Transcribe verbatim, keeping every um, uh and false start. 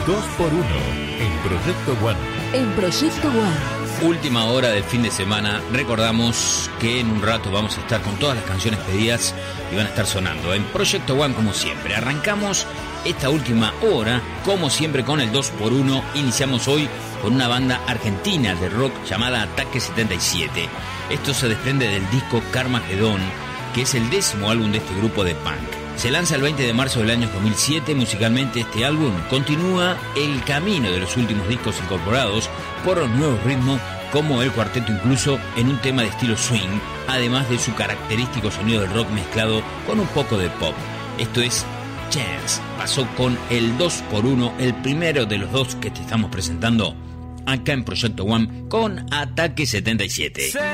dos por uno en Proyecto One. En Proyecto One. Última hora del fin de semana. Recordamos que en un rato vamos a estar con todas las canciones pedidas y van a estar sonando en Proyecto One como siempre. Arrancamos esta última hora como siempre con el dos por uno. Iniciamos hoy con una banda argentina de rock llamada Ataque setenta y siete. Esto se desprende del disco Carmageddon, que es el décimo álbum de este grupo de punk. Se lanza el veinte de marzo del año dos mil siete. Musicalmente este álbum continúa el camino de los últimos discos incorporados por los nuevos ritmos, como el cuarteto incluso en un tema de estilo swing, además de su característico sonido del rock mezclado con un poco de pop. Esto es Chance. Pasó con el dos por uno, el primero de los dos que te estamos presentando acá en Proyecto One con Ataque setenta y siete.